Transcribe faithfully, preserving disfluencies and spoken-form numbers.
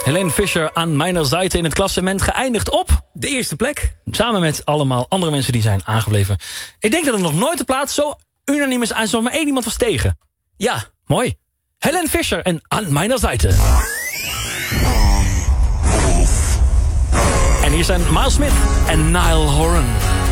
Helene Fischer aan mijn zijde in het klassement geëindigd op de eerste plek. Samen met allemaal andere mensen die zijn aangebleven. Ik denk dat er nog nooit de plaats zo unaniem is aan zo'n maar één iemand was tegen. Ja, mooi. Helene Fischer en aan mijn zijde. En hier zijn Miles Smith en Niall Horan.